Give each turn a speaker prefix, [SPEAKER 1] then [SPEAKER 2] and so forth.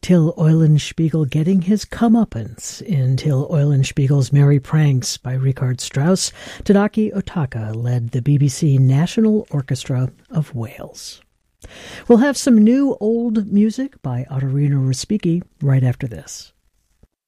[SPEAKER 1] Till Eulenspiegel getting his comeuppance in Till Eulenspiegel's Merry Pranks by Richard Strauss. Tadaki Otaka led the BBC National Orchestra of Wales. We'll have some new old music by Ottorino Respighi right after this.